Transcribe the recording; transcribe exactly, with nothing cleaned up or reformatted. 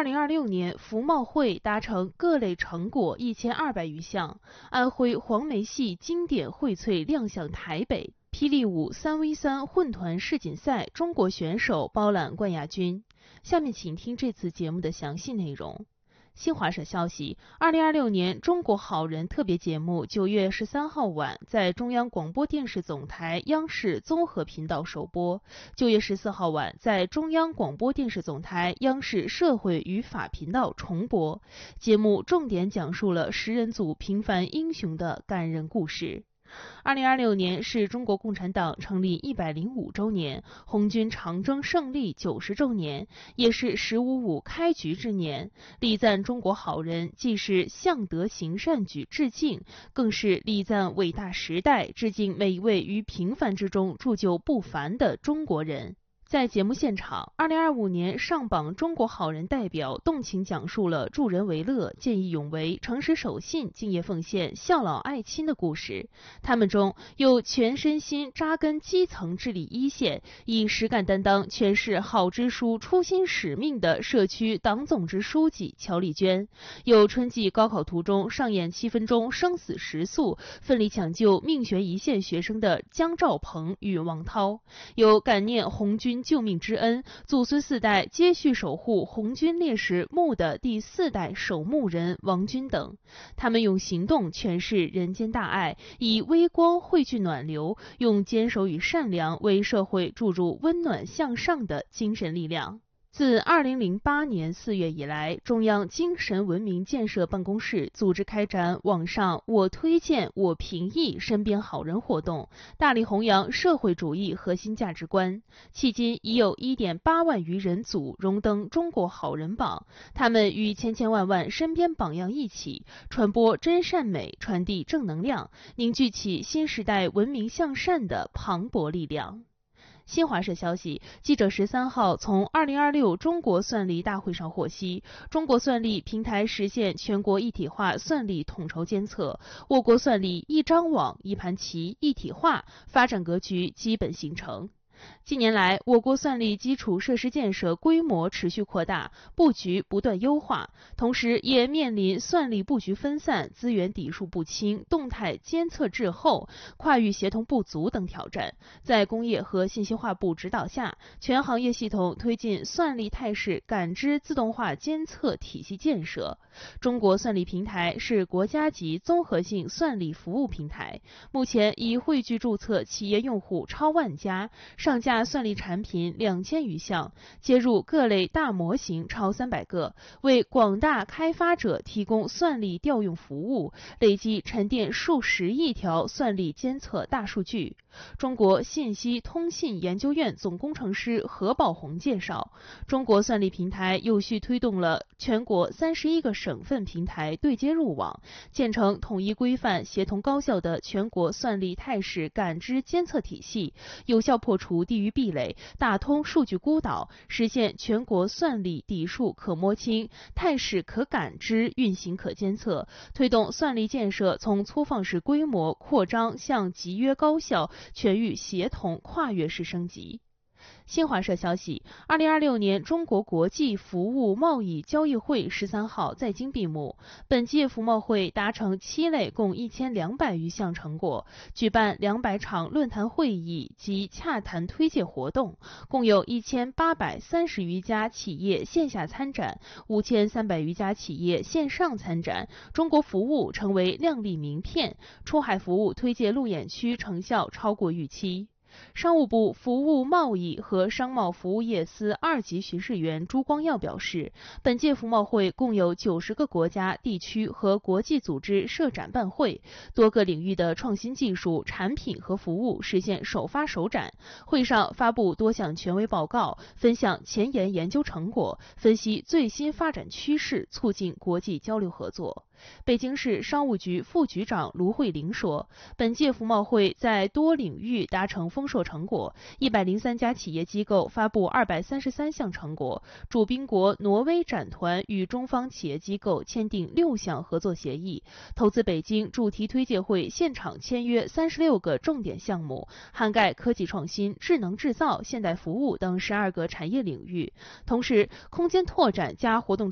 二零二六年服贸会达成各类成果一千二百余项，安徽黄梅戏经典荟萃亮相台北。霹雳舞三 V 三混团世锦赛，中国选手包揽冠亚军。下面请听这次节目的详细内容。新华社消息，二零二六年中国好人特别节目九月十三号晚在中央广播电视总台央视综合频道首播，九月十四号晚在中央广播电视总台央视社会与法频道重播。节目重点讲述了食人族平凡英雄的感人故事。二零二六年是中国共产党成立一百零五周年，红军长征胜利九十周年，也是十五五开局之年。礼赞中国好人，既是向德行善举致敬，更是礼赞伟大时代，致敬每一位于平凡之中铸就不凡的中国人。在节目现场，二零二五年上榜中国好人代表动情讲述了助人为乐、见义勇为、诚实守信、敬业奉献、孝老爱亲的故事。他们中有全身心扎根基层治理一线，以实干担当诠释好支书初心使命的社区党总支书记乔丽娟，有春季高考途中上演七分钟生死时速，奋力抢救命悬一线学生的姜兆鹏与王涛，有感念红军救命之恩，祖孙四代接续守护红军烈士墓的第四代守墓人王军等。他们用行动诠释人间大爱，以微光汇聚暖流，用坚守与善良为社会注入温暖向上的精神力量。自二零零八年四月以来，中央精神文明建设办公室组织开展网上我推荐我评议身边好人活动，大力弘扬社会主义核心价值观。迄今已有 一点八万余人组荣登中国好人榜，他们与千千万万身边榜样一起，传播真善美，传递正能量，凝聚起新时代文明向善的磅礴力量。新华社消息，记者十三号从二零二六中国算力大会上获悉，中国算力平台实现全国一体化算力统筹监测，我国算力一张网、一盘棋一体化发展格局基本形成。近年来，我国算力基础设施建设规模持续扩大，布局不断优化，同时也面临算力布局分散、资源底数不清、动态监测滞后、跨域协同不足等挑战。在工业和信息化部指导下，全行业系统推进算力态势感知自动化监测体系建设。中国算力平台是国家级综合性算力服务平台，目前已汇聚注册企业用户超万家，上架算力产品两千余项，接入各类大模型超三百个，为广大开发者提供算力调用服务，累计沉淀数十亿条算力监测大数据。中国信息通信研究院总工程师何宝红介绍，中国算力平台有序推动了全国三十一个省份平台对接入网，建成统一规范、协同高效的全国算力态势感知监测体系，有效破除地域壁垒，打通数据孤岛，实现全国算力底数可摸清、态势可感知、运行可监测，推动算力建设从粗放式规模扩张向集约高效、全域协同跨越式升级。新华社消息，二零二六年中国国际服务贸易交易会十三号在京闭幕。本届服贸会达成七类共一千两百余项成果，举办两百场论坛会议及洽谈推介活动，共有一千八百三十余家企业线下参展，五千三百余家企业线上参展。中国服务成为亮丽名片，出海服务推介路演区成效超过预期。商务部服务贸易和商贸服务业司二级巡视员朱光耀表示，本届服贸会共有九十个国家、地区和国际组织设展办会，多个领域的创新技术、产品和服务实现首发首展。会上发布多项权威报告，分享前沿研究成果，分析最新发展趋势，促进国际交流合作。北京市商务局副局长卢慧玲说，本届服贸会在多领域达成丰硕成果，一百零三家企业机构发布二百三十三项成果，主宾国挪威展团与中方企业机构签订六项合作协议，投资北京主题推介会现场签约三十六个重点项目，涵盖科技创新、智能制造、现代服务等十二个产业领域。同时，空间拓展加活动